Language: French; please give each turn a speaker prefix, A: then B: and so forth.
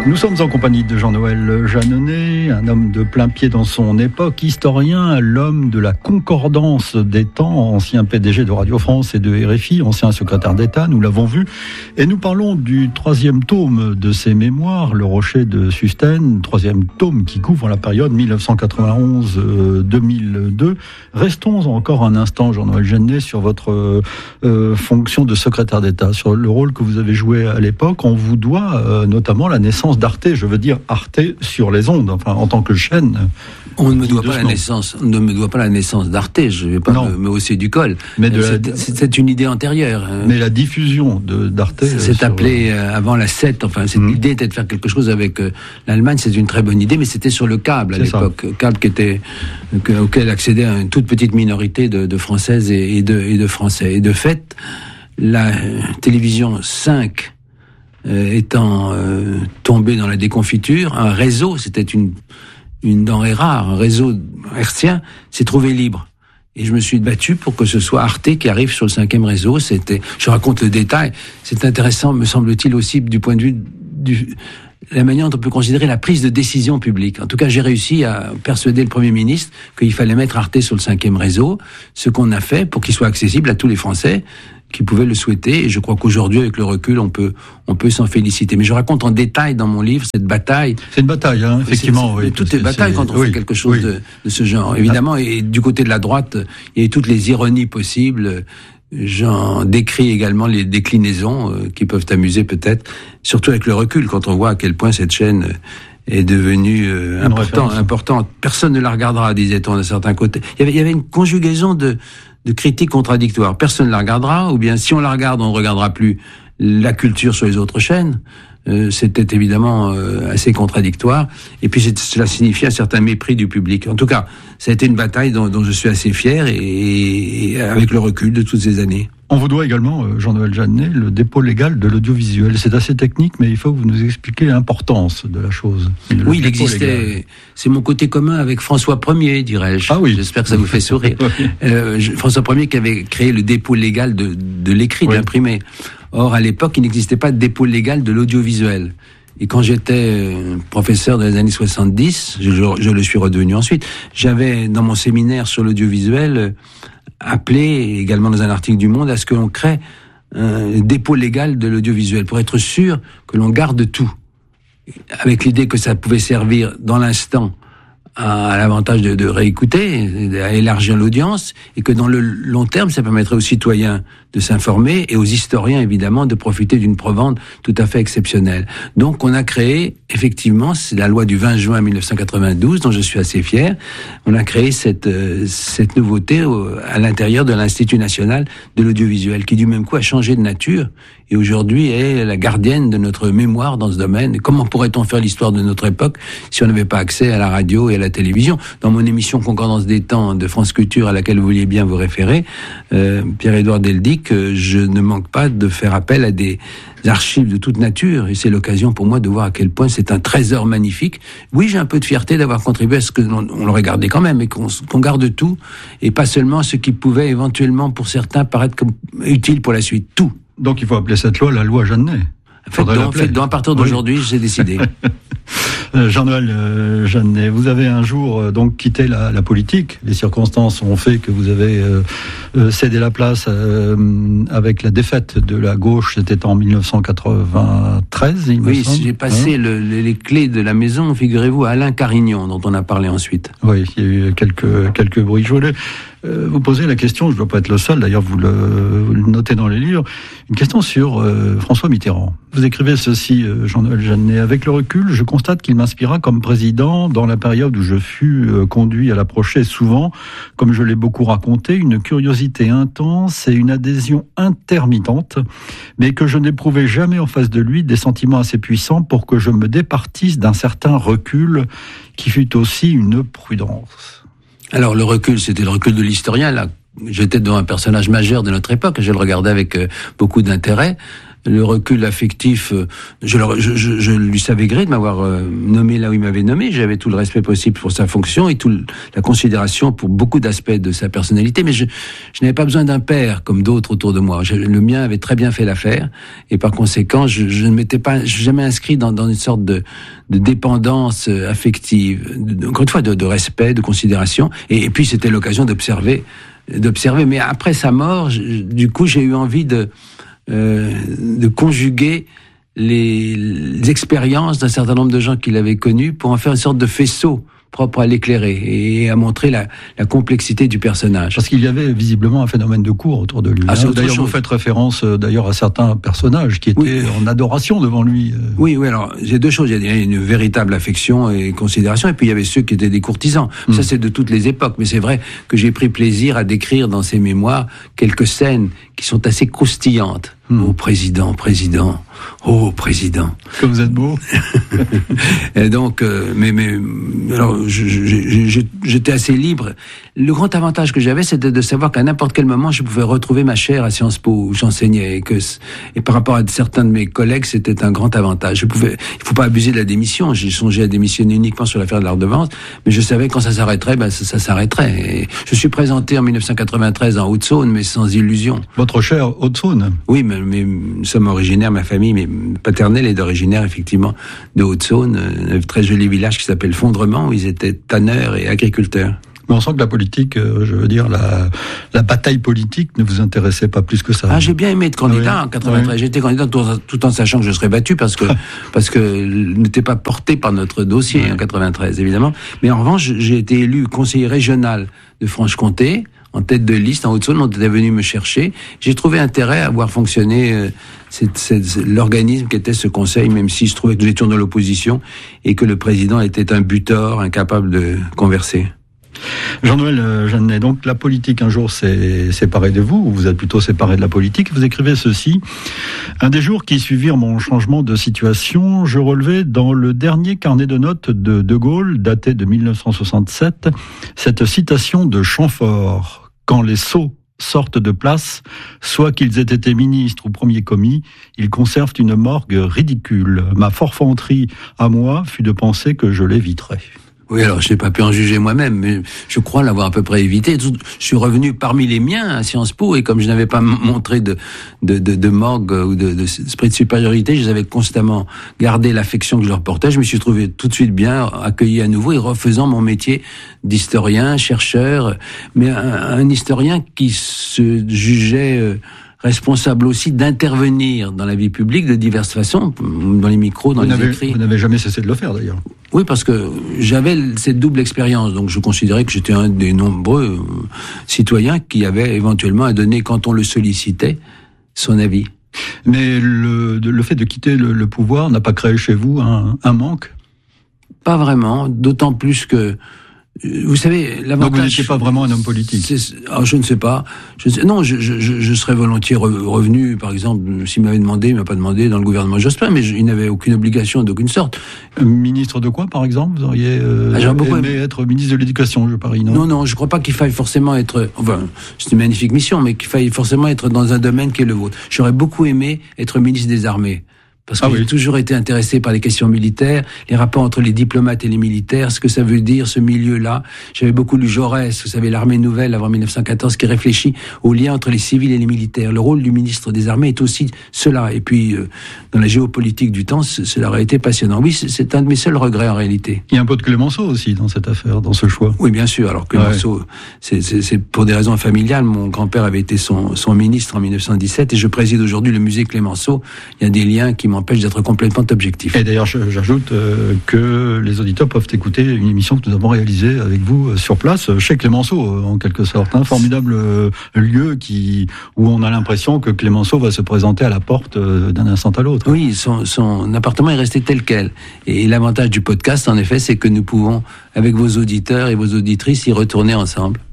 A: Nous sommes en compagnie de Jean-Noël Jeanneney, un homme de plein pied dans son époque, historien, l'homme de la concordance des temps, ancien PDG de Radio France et de RFI, ancien secrétaire d'État, nous l'avons vu. Et nous parlons du troisième tome de ses mémoires, Le Rocher de Sustène, troisième tome qui couvre la période 1991-2002. Restons encore un instant, Jean-Noël Jeanneney, sur votre fonction de secrétaire d'État, sur le rôle que vous avez joué à l'époque. On vous doit notamment la naissance d'Arte, je veux dire Arte sur les ondes, enfin en tant que chaîne.
B: On ne me doit pas la naissance d'Arte, je ne vais pas me hausser du col. Mais c'est une idée antérieure.
A: Mais la diffusion d'Arte...
B: C'est appelé avant la 7, enfin l'idée était de faire quelque chose avec l'Allemagne, c'est une très bonne idée, mais c'était sur le câble à l'époque, câble auquel accédait une toute petite minorité de Françaises et de Français. Et de fait, la télévision 5 étant tombé dans la déconfiture, un réseau, c'était une denrée rare, un réseau hertzien, s'est trouvé libre. Et je me suis battu pour que ce soit Arte qui arrive sur le 5e réseau. Je raconte le détail, c'est intéressant, me semble-t-il, aussi du point de vue la manière dont on peut considérer la prise de décision publique. En tout cas, j'ai réussi à persuader le Premier ministre qu'il fallait mettre Arte sur le 5e réseau, ce qu'on a fait pour qu'il soit accessible à tous les Français qui pouvaient le souhaiter, et je crois qu'aujourd'hui, avec le recul, on peut s'en féliciter. Mais je raconte en détail dans mon livre cette bataille.
A: C'est une bataille, hein, effectivement.
B: Toutes les batailles quand on fait quelque chose de ce genre. Évidemment, et du côté de la droite, il y a toutes les ironies possibles. J'en décris également les déclinaisons qui peuvent amuser peut-être, surtout avec le recul, quand on voit à quel point cette chaîne est devenue importante. Personne ne la regardera, disait-on d'un certain côté. Il y avait une conjugaison de critiques contradictoires. Personne ne la regardera, ou bien si on la regarde, on ne regardera plus la culture sur les autres chaînes. C'était évidemment assez contradictoire. Et puis cela signifiait un certain mépris du public. En tout cas, ça a été une bataille dont je suis assez fier, et avec le recul de toutes ces années.
A: On vous doit également, Jean-Noël Jeanneney, le dépôt légal de l'audiovisuel. C'est assez technique, mais il faut que vous nous expliquiez l'importance de la chose.
B: Oui, il existait. Légal. C'est mon côté commun avec François Ier, dirais-je.
A: Ah oui.
B: J'espère que ça vous fait sourire. François Ier qui avait créé le dépôt légal de l'écrit, de l'imprimé. Or, à l'époque, il n'existait pas de dépôt légal de l'audiovisuel. Et quand j'étais professeur dans les années 70, je le suis redevenu ensuite, j'avais dans mon séminaire sur l'audiovisuel appelé, également dans un article du Monde, à ce que l'on crée un dépôt légal de l'audiovisuel pour être sûr que l'on garde tout, avec l'idée que ça pouvait servir dans l'instant à l'avantage de réécouter, à élargir l'audience, et que dans le long terme, ça permettrait aux citoyens de s'informer et aux historiens, évidemment, de profiter d'une provende tout à fait exceptionnelle. Donc, on a créé, effectivement, c'est la loi du 20 juin 1992, dont je suis assez fier, on a créé cette nouveauté à l'intérieur de l'Institut national de l'audiovisuel, qui du même coup a changé de nature, et aujourd'hui est la gardienne de notre mémoire dans ce domaine. Et comment pourrait-on faire l'histoire de notre époque si on n'avait pas accès à la radio et à la télévision? Dans mon émission Concordance des temps de France Culture, à laquelle vous vouliez bien vous référer, Pierre-Édouard Deldic, je ne manque pas de faire appel à des archives de toute nature, et c'est l'occasion pour moi de voir à quel point c'est un trésor magnifique. Oui, j'ai un peu de fierté d'avoir contribué à ce que on l'aurait gardé quand même, et qu'on garde tout, et pas seulement ce qui pouvait éventuellement pour certains paraître comme utile pour la suite, tout.
A: Donc il faut appeler cette loi la loi Jeanneney.
B: Faites donc à partir d'aujourd'hui, j'ai décidé.
A: Jean-Noël Jeanneney, vous avez un jour donc quitté la politique. Les circonstances ont fait que vous avez cédé la place avec la défaite de la gauche. C'était en 1993, il me semble.
B: Oui, j'ai passé les clés de la maison, figurez-vous, à Alain Carignan, dont on a parlé ensuite.
A: Oui, il y a eu quelques bruits. Je voulais vous poser la question, je ne dois pas être le seul, d'ailleurs vous le notez dans les livres, une question sur François Mitterrand. Vous écrivez ceci, Jean-Noël Jeanneney: avec le recul, je constate qu'il m'inspira comme président dans la période où je fus conduit à l'approcher souvent, comme je l'ai beaucoup raconté, une curiosité intense et une adhésion intermittente, mais que je n'éprouvais jamais en face de lui des sentiments assez puissants pour que je me départisse d'un certain recul qui fut aussi une prudence.
B: Alors le recul, c'était le recul de l'historien. Là, j'étais devant un personnage majeur de notre époque, je le regardais avec beaucoup d'intérêt. le recul affectif, je lui savais gré de m'avoir nommé là où il m'avait nommé. J'avais tout le respect possible pour sa fonction et toute la considération pour beaucoup d'aspects de sa personnalité, mais je n'avais pas besoin d'un père comme d'autres autour de moi. Le mien avait très bien fait l'affaire, et par conséquent, je ne m'étais pas jamais inscrit dans une sorte de dépendance affective, encore une fois, de respect, de considération, et puis c'était l'occasion d'observer. Mais après sa mort, du coup, j'ai eu envie de conjuguer les expériences d'un certain nombre de gens qu'il avait connus pour en faire une sorte de faisceau propre à l'éclairer et à montrer la complexité du personnage.
A: Parce qu'il y avait visiblement un phénomène de cour autour de lui. D'ailleurs, vous faites référence à certains personnages qui étaient en adoration devant lui.
B: Oui, alors, j'ai deux choses. Il y a une véritable affection et considération, et puis il y avait ceux qui étaient des courtisans. Ça, c'est de toutes les époques. Mais c'est vrai que j'ai pris plaisir à décrire dans ses mémoires quelques scènes qui sont assez croustillantes. Oh, président. Oh, président.
A: Que vous êtes beau.
B: Et donc, alors, j'étais assez libre. Le grand avantage que j'avais, c'était de savoir qu'à n'importe quel moment, je pouvais retrouver ma chaire à Sciences Po où j'enseignais, et par rapport à certains de mes collègues, c'était un grand avantage. Il faut pas abuser de la démission. J'ai songé à démissionner uniquement sur l'affaire de l'Art de Vence, mais je savais que quand ça s'arrêterait, ça s'arrêterait. Et je suis présenté en 1993 en Haute-Saône, mais sans illusion.
A: Votre chère Haute-Saône.
B: Oui, mais nous sommes originaires, ma famille, mais paternelle est originaire, effectivement, de Haute-Saône, un très joli village qui s'appelle Fondrement, où ils étaient tanneurs et agriculteurs.
A: Mais on sent que la politique, la bataille politique ne vous intéressait pas plus que ça.
B: Ah, j'ai bien aimé être candidat en 93. J'étais candidat tout en sachant que je serais battu parce que n'était pas porté par notre dossier en 93, évidemment. Mais en revanche, j'ai été élu conseiller régional de Franche-Comté, en tête de liste en Haute-Saône. On était venu me chercher. J'ai trouvé intérêt à voir fonctionner l'organisme qui était ce conseil, même si je trouvais que nous étions dans l'opposition et que le président était un butor incapable de converser.
A: Jean-Noël Jeannet, donc la politique un jour s'est séparée de vous, ou vous êtes plutôt séparé de la politique. Vous écrivez ceci: un des jours qui suivirent mon changement de situation, je relevais dans le dernier carnet de notes de De Gaulle, daté de 1967, cette citation de Chamfort: quand les sots sortent de place, soit qu'ils aient été ministres ou premiers commis, ils conservent une morgue ridicule. Ma forfanterie à moi fut de penser que je l'éviterais.
B: Oui, alors je n'ai pas pu en juger moi-même, mais je crois l'avoir à peu près évité. Je suis revenu parmi les miens à Sciences Po, et comme je n'avais pas montré de morgue ou d'esprit de supériorité, je les avais constamment gardé l'affection que je leur portais. Je me suis trouvé tout de suite bien accueilli à nouveau et refaisant mon métier d'historien, chercheur, mais un historien qui se jugeait responsable aussi d'intervenir dans la vie publique de diverses façons, dans les micros, dans les écrits.
A: Vous n'avez jamais cessé de le faire, d'ailleurs.
B: Oui, parce que j'avais cette double expérience, donc je considérais que j'étais un des nombreux citoyens qui avaient éventuellement à donner, quand on le sollicitait, son avis.
A: Mais le fait de quitter le pouvoir n'a pas créé chez vous un manque ?
B: Pas vraiment, d'autant plus que vous savez, l'avantage.
A: Donc vous n'étiez pas vraiment un homme politique.
B: Je ne sais pas. Non, je serais volontiers revenu, par exemple, s'il m'avait demandé, il m'a pas demandé dans le gouvernement Jospin, mais il n'avait aucune obligation d'aucune sorte.
A: Ministre de quoi, par exemple? Vous auriez aimé être ministre de l'Éducation, je parie, non?
B: Non, je crois pas qu'il faille forcément être. Enfin, c'est une magnifique mission, mais qu'il faille forcément être dans un domaine qui est le vôtre. J'aurais beaucoup aimé être ministre des Armées. Parce que j'ai toujours été intéressé par les questions militaires, les rapports entre les diplomates et les militaires, ce que ça veut dire, ce milieu-là. J'avais beaucoup lu Jaurès, vous savez, l'armée nouvelle avant 1914, qui réfléchit au lien entre les civils et les militaires. Le rôle du ministre des Armées est aussi cela. Et puis, dans la géopolitique du temps, cela aurait été passionnant. Oui, c'est un de mes seuls regrets, en réalité.
A: Il y a un peu de Clémenceau aussi dans cette affaire, dans ce choix.
B: Oui, bien sûr. Alors, Clémenceau, c'est pour des raisons familiales. Mon grand-père avait été son ministre en 1917 et je préside aujourd'hui le musée Clémenceau. Il y a des liens qui m'empêche d'être complètement objectif.
A: Et d'ailleurs, j'ajoute que les auditeurs peuvent écouter une émission que nous avons réalisée avec vous sur place, chez Clémenceau, en quelque sorte. Un formidable lieu où on a l'impression que Clémenceau va se présenter à la porte d'un instant à l'autre.
B: Oui, son appartement est resté tel quel. Et l'avantage du podcast, en effet, c'est que nous pouvons, avec vos auditeurs et vos auditrices, y retourner ensemble.